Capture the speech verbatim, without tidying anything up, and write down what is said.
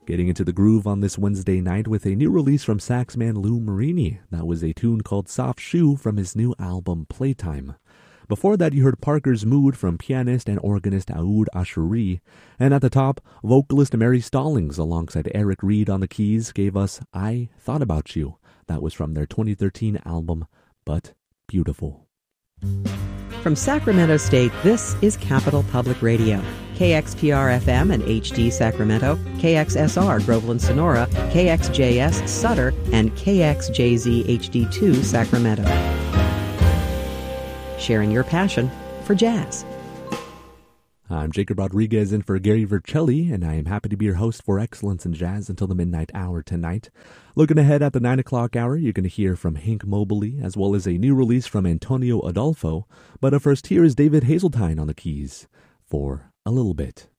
Getting into the groove on this Wednesday night with a new release from saxman Lou Marini. That was a tune called Soft Shoe from his new album Playtime. Before that, you heard Parker's Mood from pianist and organist Aoud Ashuri. And at the top, vocalist Mary Stallings alongside Eric Reed on the keys gave us I Thought About You. That was from their twenty thirteen album, But Beautiful. From Sacramento State, this is Capital Public Radio. K X P R F M and H D Sacramento, K X S R Groveland Sonora, K X J S Sutter, and K X J Z H D two Sacramento. Sharing your passion for jazz. I'm Jacob Rodriguez in for Gary Vercelli, and I am happy to be your host for Excellence in Jazz until the midnight hour tonight. Looking ahead at the nine o'clock hour, you're going to hear from Hank Mobley, as well as a new release from Antonio Adolfo. But up first, here is David Hazeltine on the keys for A Little Bit.